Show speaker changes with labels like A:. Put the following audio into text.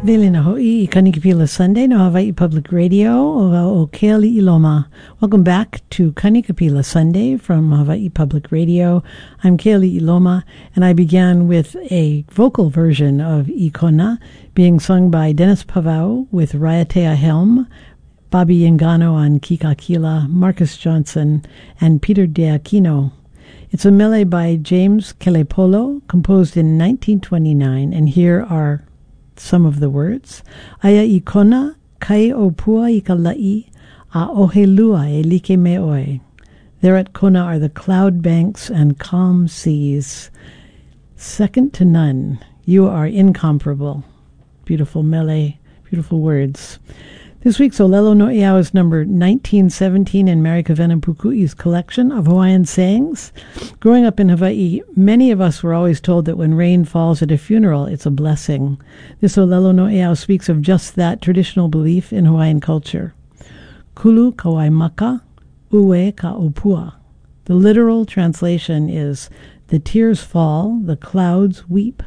A: Velina ho'i Kanikapila Sunday no Hawaii Public Radio o Keali Iloma. Welcome back to Kanikapila Sunday from Hawaii Public Radio. I'm Keali Iloma, and I began with a vocal version of Ikona being sung by Dennis Pavao with Raiatea Helm, Bobby Ingano on kikakila, Marcus Johnson, and Peter D'Aquino. It's a mele by James Kelepolo, composed in 1929, and here are some of the words. Aya ikona kai o pua I ka la'i a ohelua e like me oe. There at Kona are the cloud banks and calm seas. Second to none. You are incomparable. Beautiful mele, beautiful words. This week's Olelo no Iao is number 1917 in Mary Kavena Puku'i's collection of Hawaiian sayings. Growing up in Hawaii, many of us were always told that when rain falls at a funeral, it's a blessing. This Olelo no Iao speaks of just that traditional belief in Hawaiian culture. Kulu ka waimaka, ue ka opua. The literal translation is, the tears fall, the clouds weep.